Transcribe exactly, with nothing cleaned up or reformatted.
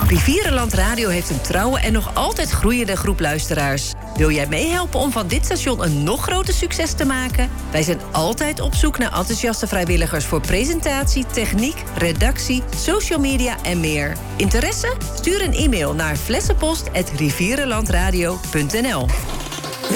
Rivierenland Radio heeft een trouwe en nog altijd groeiende groep luisteraars. Wil jij meehelpen om van dit station een nog groter succes te maken? Wij zijn altijd op zoek naar enthousiaste vrijwilligers voor presentatie, techniek, redactie, social media en meer. Interesse? Stuur een e-mail naar flessenpost apenstaartje rivierenlandradio punt n l.